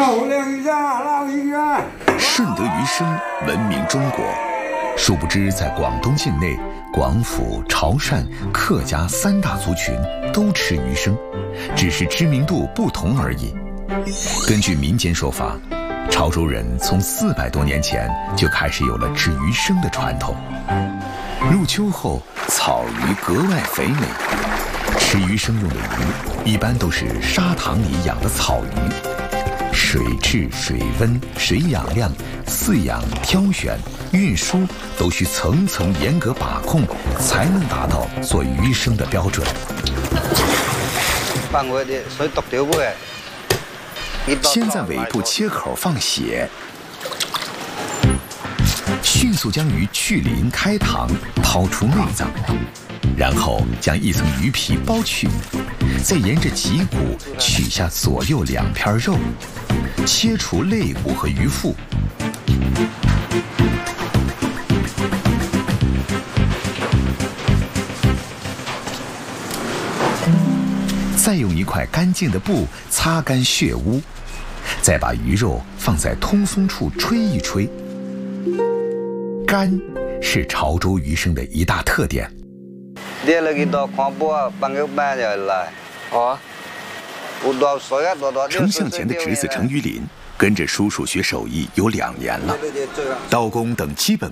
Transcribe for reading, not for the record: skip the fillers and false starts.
顺德鱼生闻名中国，殊不知在广东境内，广府、潮汕、客家3大族群都吃鱼生，只是知名度不同而已。根据民间说法，潮州人从400多年前就开始有了吃鱼生的传统。入秋后，草鱼格外肥美。吃鱼生用的鱼，一般都是砂塘里养的草鱼。水质、水温、水氧量、饲养、挑选、运输都需层层严格把控，才能达到做鱼生的标准。先在尾部切口放血，迅速将鱼去鳞开膛，掏出内脏，然后将一层鱼皮剥去，再沿着脊骨取下左右2片肉，切除肋骨和鱼腹。再用一块干净的布擦干血污，再把鱼肉放在通风处吹一吹。干是潮州鱼生的一大特点。程向前的侄子程于林跟着叔叔学手艺有2年了，刀工等基本